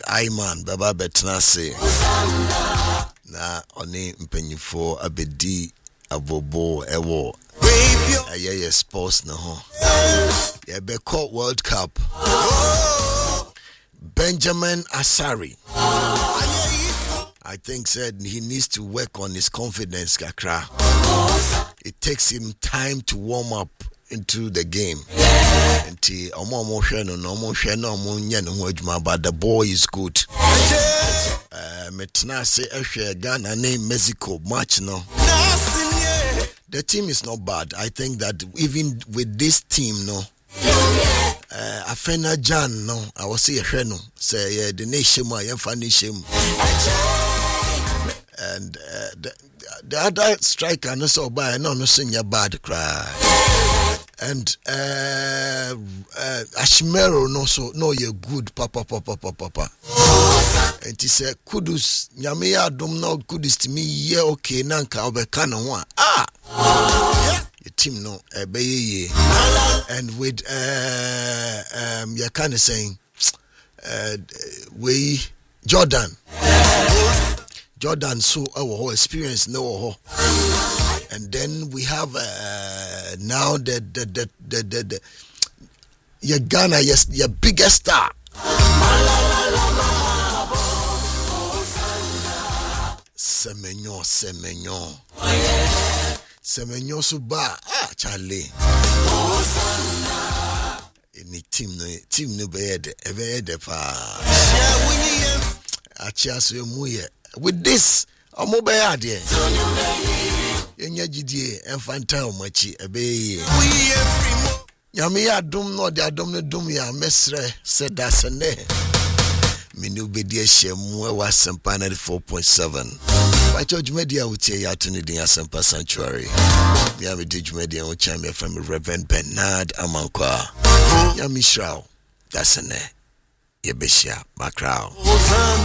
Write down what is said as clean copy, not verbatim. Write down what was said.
Ayman Baba Betnase na oni mpanyifo abedi abobo ewo ayeye sports na ho ye be call World Cup. Benjamin Asari, I think, said he needs to work on his confidence kakra. It takes him time to warm up into the game. But the boy is good. Metna say Ghana name Mexico match no. The team is not bad. I think that even with this team no. Afena Jan no, I was say no. Say the nation my nation. And the other striker no so by no senior bad cry. And Ashmero no so no you good papa. And he said kudus nyame ya dom no kudus to me yeah okay nanka obeka no ho your team no ebeye and with you kind of saying we Jordan so our experience no. And then we have now the your Ghana, yes, your biggest star. Semenyo Suba, Charlie. Any team no bed, ever pa. Achiasu muye. With this, I'm mobile dear. Yenye gidie infantile machi ebe nyame ya dum no de adom no dum ya mesre seda sene menu bedi ehemu e wa Asempa 94.7 by George Media utie ya to need Asempa Sanctuary me am di Media o chame from Reverend Bernard Amankwa nyame shrao da sene ye beshia makrao